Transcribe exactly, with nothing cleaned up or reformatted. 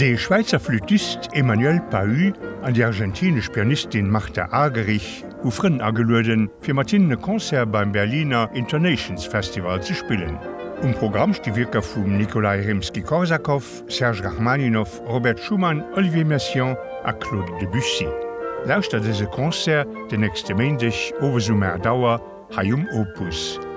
Der Schweizer Flötist Emmanuel Pahu an die argentinische Pianistin Marta Argerich ufren ageluden fir Martine Konzert beim Berliner Intonations Festival zu spielen. Um Programm die Wirker vum Nikolai Rimsky-Korsakow, Serge Rachmaninow, Robert Schumann, Olivier Messiaen a Claude Debussy. Lauscht er dese Konzert de nächste Montag over Sumer Dauer, hai um Opus.